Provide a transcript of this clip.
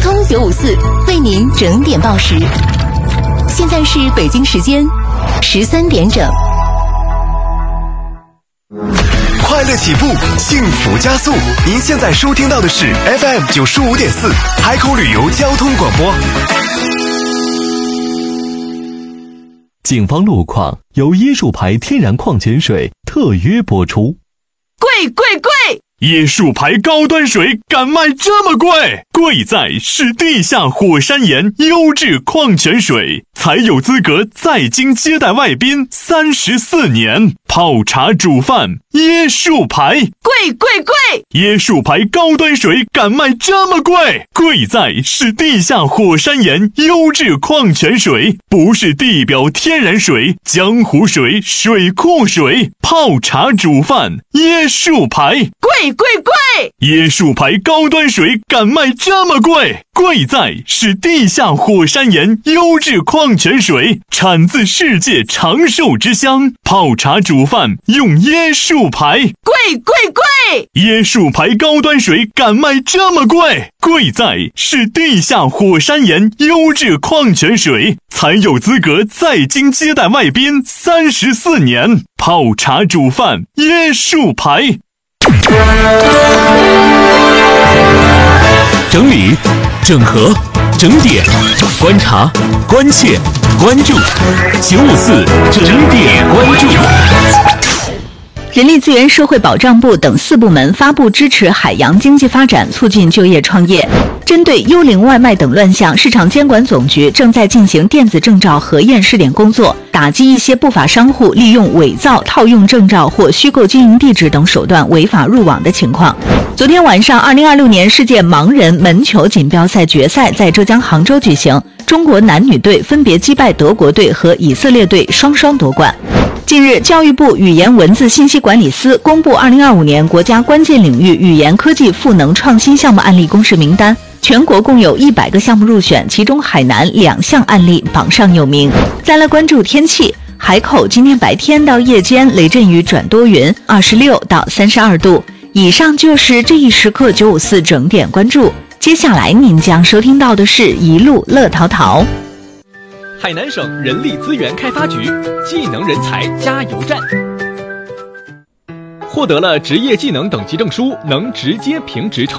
通954为您整点报时。现在是北京时间13点整。 快乐起步，幸福加速。您现在收听到的是 FM 95.4海口旅游交通广播。 警方路况由椰树牌天然矿泉水特约播出。 贵贵贵！ 椰树牌高端水敢卖这么贵？贵在是地下火山岩优质矿泉水，才有资格在京接待外宾34年。泡茶煮饭，椰树牌， 贵贵贵！ 椰树牌高端水敢卖这么贵？贵在是地下火山岩优质矿泉水，不是地表天然水、江湖水、水库水。泡茶煮饭，椰树牌， 贵贵贵！ 椰树牌高端水敢卖这么贵？贵在是地下火山岩优质矿泉水，产自世界长寿之乡。泡茶煮饭用椰树牌， 贵贵贵！ 椰树牌高端水敢卖这么贵？贵在是地下火山岩优质矿泉水，才有资格在京接待外宾34年。泡茶煮饭，椰树牌。 整理、整合、整点、观察、关切、关注，954整点关注。 人力资源社会保障部等4部门发布支持海洋经济发展、促进就业创业。针对幽灵外卖等乱象，市场监管总局正在进行电子证照核验试点工作，打击一些不法商户利用伪造、套用证照或虚构经营地址等手段违法入网的情况。昨天晚上，2026年世界盲人门球锦标赛决赛在浙江杭州举行，中国男女队分别击败德国队和以色列队，双双夺冠。近日，教育部语言文字信息管理司公布2025年国家关键领域语言科技赋能创新项目案例公示名单，全国共有100个项目入选，其中海南2项案例榜上有名。再来关注天气，海口今天白天到夜间雷阵雨转多云，26到32度。以上就是这一时刻954整点关注，接下来您将收听到的是一路乐淘淘。 海南省人力资源开发局技能人才加油站，获得了职业技能等级证书，能直接评职